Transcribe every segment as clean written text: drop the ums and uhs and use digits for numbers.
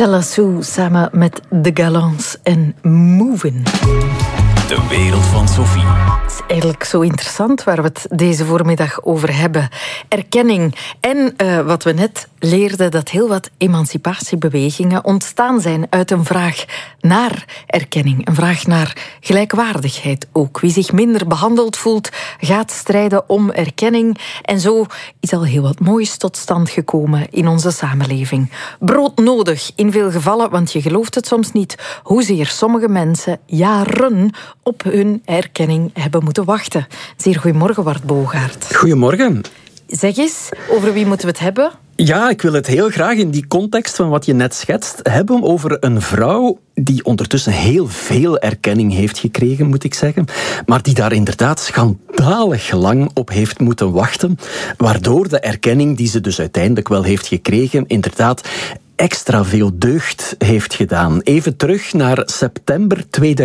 Stella Sue samen met The Galants en Movin'. De wereld van Sophie. Het is eigenlijk zo interessant waar we het deze voormiddag over hebben. Erkenning. En wat we net leerden, dat heel wat emancipatiebewegingen ontstaan zijn uit een vraag naar erkenning. Een vraag naar gelijkwaardigheid ook. Wie zich minder behandeld voelt, gaat strijden om erkenning. En zo is al heel wat moois tot stand gekomen in onze samenleving. Broodnodig in veel gevallen, want je gelooft het soms niet, hoezeer sommige mensen jaren op hun erkenning hebben moeten wachten. Zeer goedemorgen, Wart Bogaert. Goedemorgen. Zeg eens, over wie moeten we het hebben? Ja, ik wil het heel graag in die context van wat je net schetst hebben over een vrouw die ondertussen heel veel erkenning heeft gekregen, moet ik zeggen, maar die daar inderdaad schandalig lang op heeft moeten wachten, waardoor de erkenning die ze dus uiteindelijk wel heeft gekregen, inderdaad extra veel deugd heeft gedaan. Even terug naar september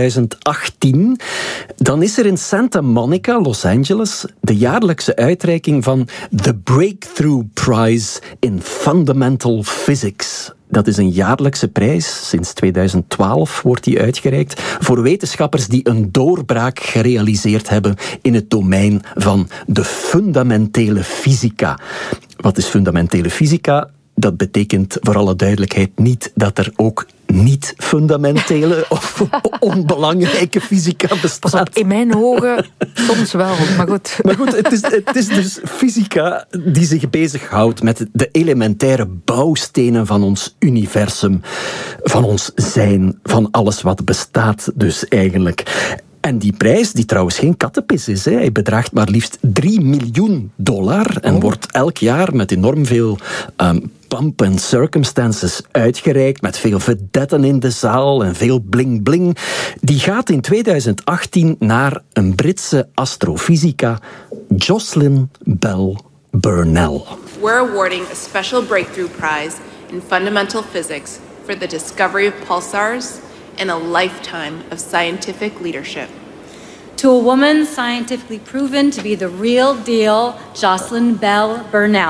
2018. Dan is er in Santa Monica, Los Angeles, de jaarlijkse uitreiking van The Breakthrough Prize in Fundamental Physics. Dat is een jaarlijkse prijs. Sinds 2012 wordt die uitgereikt voor wetenschappers die een doorbraak gerealiseerd hebben in het domein van de fundamentele fysica. Wat is fundamentele fysica? Dat betekent voor alle duidelijkheid niet dat er ook niet-fundamentele of onbelangrijke fysica bestaat. Pas op, in mijn ogen soms wel, maar goed. Maar goed, het is dus fysica die zich bezighoudt met de elementaire bouwstenen van ons universum, van ons zijn, van alles wat bestaat dus eigenlijk. En die prijs, die trouwens geen kattenpis is, hij bedraagt maar liefst $3 miljoen en wordt elk jaar met enorm veel pomp en circumstances uitgereikt, met veel vedetten in de zaal en veel bling-bling. Die gaat in 2018 naar een Britse astrofysica, Jocelyn Bell Burnell. We're awarding a special breakthrough prize in fundamental physics for the discovery of pulsars and a lifetime of scientific leadership. To a woman scientifically proven to be the real deal, Jocelyn Bell Burnell.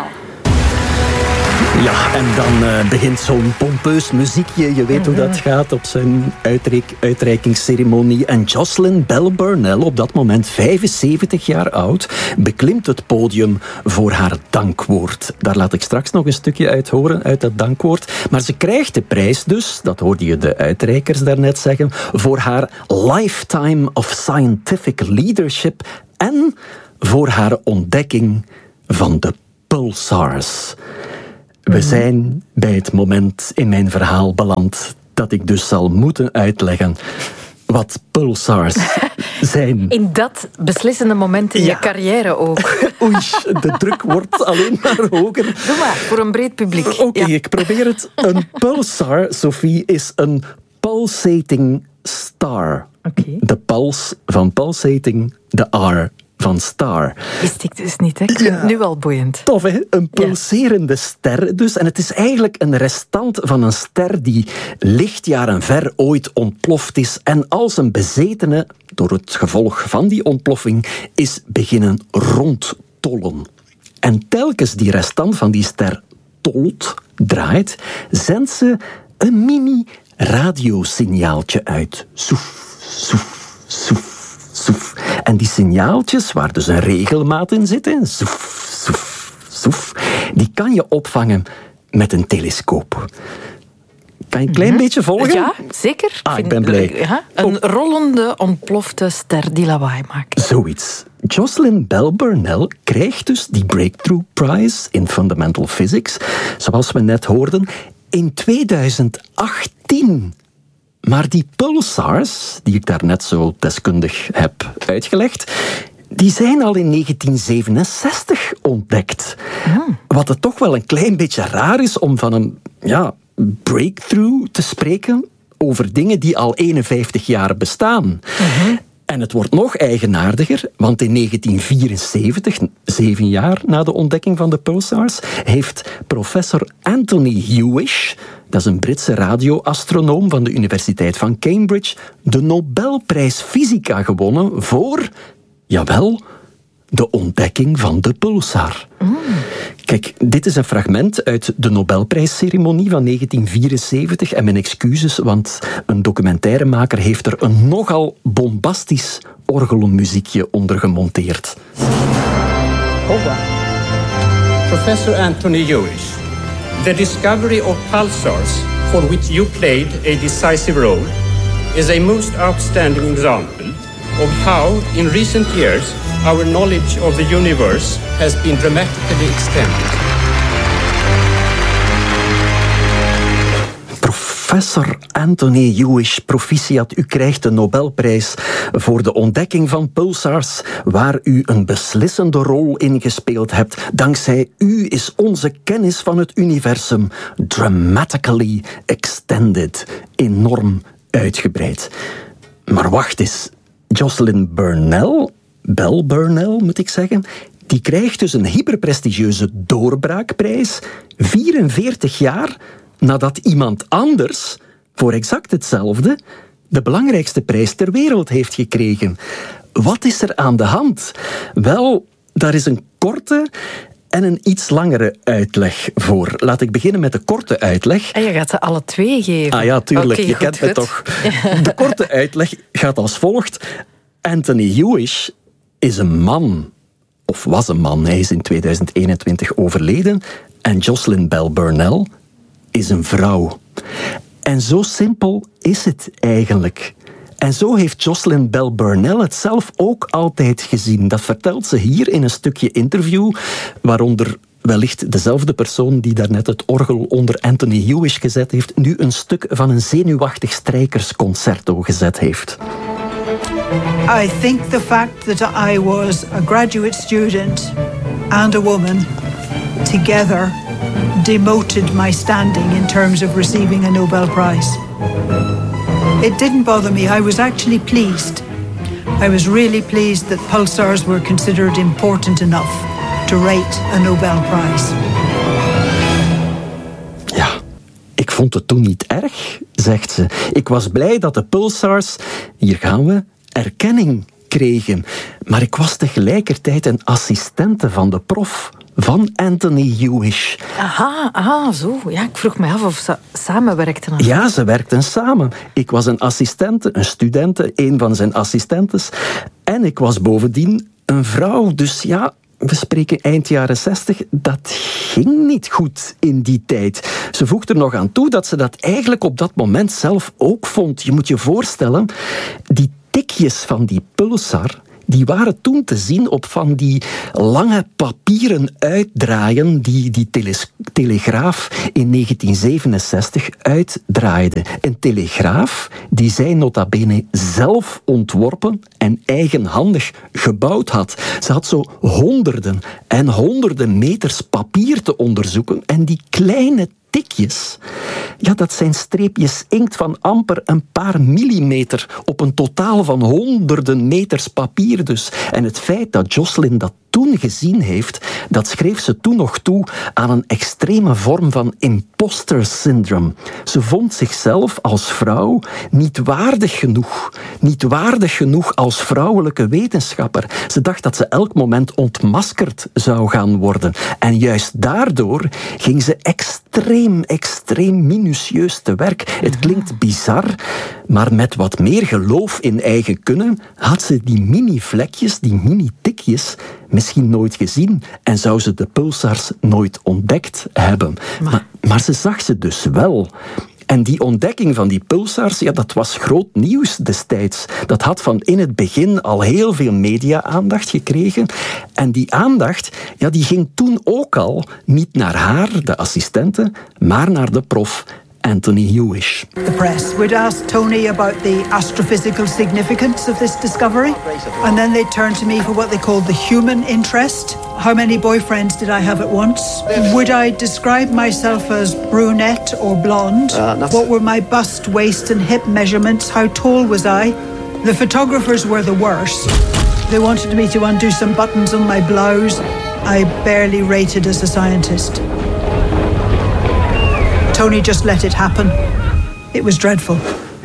Ja, en dan begint zo'n pompeus muziekje. Je weet hoe dat gaat op zijn uitreikingsceremonie. En Jocelyn Bell Burnell, op dat moment 75 jaar oud, beklimt het podium voor haar dankwoord. Daar laat ik straks nog een stukje uit horen, uit dat dankwoord. Maar ze krijgt de prijs dus, dat hoorde je de uitreikers daarnet zeggen, voor haar lifetime of scientific leadership en voor haar ontdekking van de pulsars. We zijn bij het moment in mijn verhaal beland dat ik dus zal moeten uitleggen wat pulsars zijn. In dat beslissende moment in je carrière ook. Oei, de druk wordt alleen maar hoger. Doe maar, voor een breed publiek. Oké, ik probeer het. Een pulsar, Sophie, is een pulsating star. Okay. De puls van pulsating, de R van star. Wist ik dus niet, hè? Ik vind het nu al boeiend. Tof, hè? Een pulserende ster dus. En het is eigenlijk een restant van een ster die lichtjaren ver ooit ontploft is en als een bezetene, door het gevolg van die ontploffing, is beginnen rondtollen. En telkens die restant van die ster tolt, draait, zendt ze een mini-radiosignaaltje uit. Soef, soef, soef. Soef. En die signaaltjes, waar dus een regelmaat in zit, soef, soef, soef, die kan je opvangen met een telescoop. Kan je een klein beetje volgen? Ja, zeker. Ik ben blij. Ja, een rollende, ontplofte ster die lawaai maakt. Zoiets. Jocelyn Bell Burnell krijgt dus die Breakthrough Prize in Fundamental Physics, zoals we net hoorden, in 2018. Maar die pulsars, die ik daarnet zo deskundig heb uitgelegd, die zijn al in 1967 ontdekt. Wat het toch wel een klein beetje raar is om van een breakthrough te spreken over dingen die al 51 jaar bestaan. En het wordt nog eigenaardiger, want in 1974, 7 jaar na de ontdekking van de pulsars, heeft professor Anthony Hewish, dat is een Britse radioastronoom van de Universiteit van Cambridge, de Nobelprijs Fysica gewonnen voor, jawel, de ontdekking van de pulsar. Kijk, dit is een fragment uit de Nobelprijsceremonie van 1974. En mijn excuses, want een documentairemaker heeft er een nogal bombastisch orgelmuziekje onder gemonteerd. Professor Anthony Hewish, the discovery of pulsars, for which you played a decisive role, is a most outstanding example of how, in recent years, our knowledge of the universe has been dramatically extended. Professor Anthony Hewish, proficiat. U krijgt de Nobelprijs voor de ontdekking van pulsars, waar u een beslissende rol in gespeeld hebt. Dankzij u is onze kennis van het universum dramatically extended, enorm uitgebreid. Maar wacht eens, Jocelyn Bell Burnell moet ik zeggen, die krijgt dus een hyperprestigieuze doorbraakprijs 44 jaar nadat iemand anders voor exact hetzelfde de belangrijkste prijs ter wereld heeft gekregen. Wat is er aan de hand? Wel, daar is een korte en een iets langere uitleg voor. Laat ik beginnen met de korte uitleg. En je gaat ze alle twee geven. Ah ja, tuurlijk, Okay, je kent me toch. De korte uitleg gaat als volgt. Anthony Hewish is een man, of was een man, hij is in 2021 overleden. En Jocelyn Bell Burnell is een vrouw. En zo simpel is het eigenlijk. En zo heeft Jocelyn Bell Burnell het zelf ook altijd gezien. Dat vertelt ze hier in een stukje interview, waaronder wellicht dezelfde persoon die daarnet het orgel onder Anthony Hewish gezet heeft, nu een stuk van een zenuwachtig strijkersconcerto gezet heeft. I think the fact that I was a graduate student and a woman together demoted my standing in terms of receiving a Nobel Prize. It didn't bother me. I was actually pleased. I was really pleased that pulsars were considered important enough to rate a Nobel Prize. Ja, ik vond het toen niet erg, zegt ze. Ik was blij dat de pulsars, hier gaan we, erkenning kregen. Maar ik was tegelijkertijd een assistente van de prof van Anthony Hewish. Aha, zo. Ja, ik vroeg me af of ze samenwerkten. Ja, ze werkten samen. Ik was een assistente, een studente, een van zijn assistentes. En ik was bovendien een vrouw. Dus ja, we spreken eind jaren 60. Dat ging niet goed in die tijd. Ze voegt er nog aan toe dat ze dat eigenlijk op dat moment zelf ook vond. Je moet je voorstellen, die tikjes van die pulsar, die waren toen te zien op van die lange papieren uitdraaien die die telegraaf in 1967 uitdraaide. Een telegraaf die zij nota bene zelf ontworpen en eigenhandig gebouwd had. Ze had zo honderden en honderden meters papier te onderzoeken en die kleine tikjes, ja, dat zijn streepjes inkt van amper een paar millimeter op een totaal van honderden meters papier dus. En het feit dat Jocelyn dat toen gezien heeft, dat schreef ze toen nog toe aan een extreme vorm van imposter syndrome. Ze vond zichzelf als vrouw niet waardig genoeg als vrouwelijke wetenschapper. Ze dacht dat ze elk moment ontmaskerd zou gaan worden. En juist daardoor ging ze extreem minutieus te werk. Het klinkt bizar, maar met wat meer geloof in eigen kunnen had ze die mini-vlekjes, die mini-tikjes misschien nooit gezien en zou ze de pulsars nooit ontdekt hebben. Maar ze zag ze dus wel. En die ontdekking van die pulsars, ja, dat was groot nieuws destijds. Dat had van in het begin al heel veel media-aandacht gekregen. En die aandacht, ja, die ging toen ook al niet naar haar, de assistente, maar naar de prof Anthony Hewish. The press would ask Tony about the astrophysical significance of this discovery, and then they'd turn to me for what they called the human interest. How many boyfriends did I have at once? Would I describe myself as brunette or blonde? What were my bust, waist and hip measurements? How tall was I? The photographers were the worst. They wanted me to undo some buttons on my blouse. I barely rated as a scientist. Tony just let it happen. It was dreadful.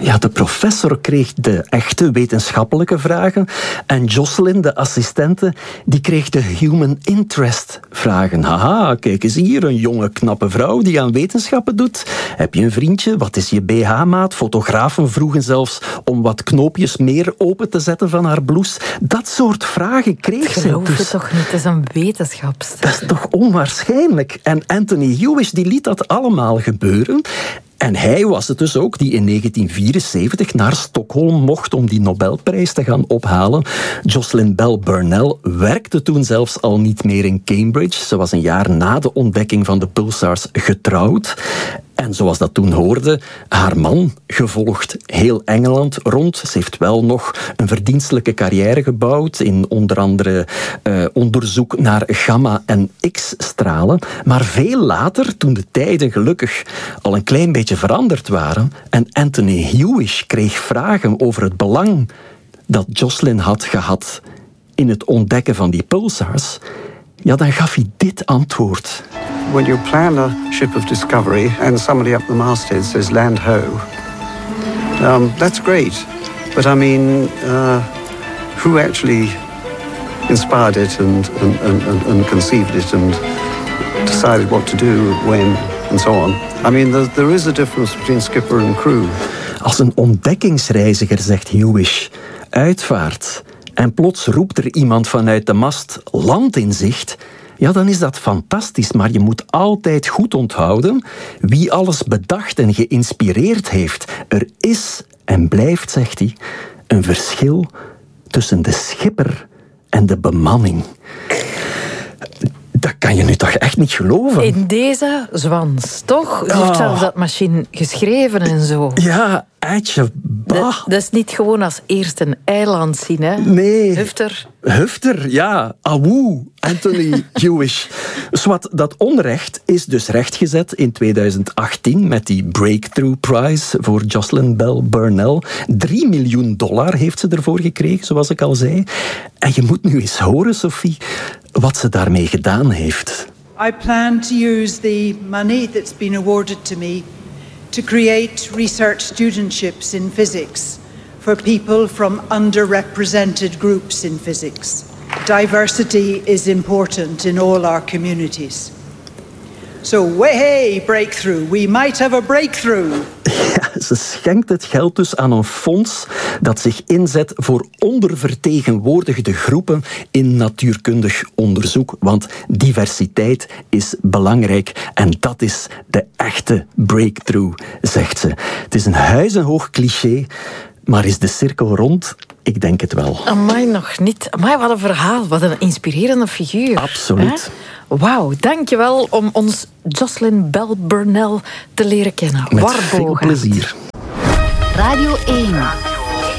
Ja, de professor kreeg de echte wetenschappelijke vragen en Jocelyn, de assistente, die kreeg de human interest vragen. Haha, kijk eens hier, een jonge, knappe vrouw die aan wetenschappen doet. Heb je een vriendje? Wat is je BH-maat? Fotografen vroegen zelfs om wat knoopjes meer open te zetten van haar blouse. Dat soort vragen kreeg ze. Geloof je toch niet? Het is een wetenschapster. Dat is toch onwaarschijnlijk? En Anthony Hewish die liet dat allemaal gebeuren. En hij was het dus ook die in 1974 naar Stockholm mocht om die Nobelprijs te gaan ophalen. Jocelyn Bell Burnell werkte toen zelfs al niet meer in Cambridge. Ze was een jaar na de ontdekking van de pulsars getrouwd. En zoals dat toen hoorde, haar man gevolgd heel Engeland rond. Ze heeft wel nog een verdienstelijke carrière gebouwd in onder andere onderzoek naar gamma- en X-stralen. Maar veel later, toen de tijden gelukkig al een klein beetje veranderd waren en Anthony Hewish kreeg vragen over het belang dat Jocelyn had gehad in het ontdekken van die pulsars, ja, dan gaf hij dit antwoord. When you plan a ship of discovery and somebody up the masthead says land ho, that's great. But I mean, who actually inspired it and conceived it and decided what to do, when, and so on? I mean, there is a difference between skipper and crew. Als een ontdekkingsreiziger, zegt Hewish, uitvaart en plots roept er iemand vanuit de mast land in zicht, ja, dan is dat fantastisch, maar je moet altijd goed onthouden wie alles bedacht en geïnspireerd heeft. Er is en blijft, zegt hij, een verschil tussen de schipper en de bemanning. Dat kan je nu toch echt niet geloven? In deze Zwans, toch? Ze heeft zelfs dat machine geschreven en zo. Ja, eitje, bah. Dat is niet gewoon als eerste een eiland zien, hè? Nee. Hufter, ja. Awoe, Anthony Hewish. Zwat, dat onrecht is dus rechtgezet in 2018 met die Breakthrough Prize voor Jocelyn Bell Burnell. $3 miljoen heeft ze ervoor gekregen, zoals ik al zei. En je moet nu eens horen, Sophie, wat ze daarmee gedaan heeft. I plan to use the money that's been awarded to me to create research studentships in physics for people from underrepresented groups in physics. Diversity is important in all our communities. So, hey, breakthrough. We might have a breakthrough. Ja, ze schenkt het geld dus aan een fonds dat zich inzet voor ondervertegenwoordigde groepen in natuurkundig onderzoek. Want diversiteit is belangrijk en dat is de echte breakthrough, zegt ze. Het is een huizenhoog cliché, maar is de cirkel rond? Ik denk het wel. Amai, nog niet. Amai, wat een verhaal. Wat een inspirerende figuur. Absoluut. Wauw, dankjewel om ons Jocelyn Bell Burnell te leren kennen. Met veel plezier. Radio 1.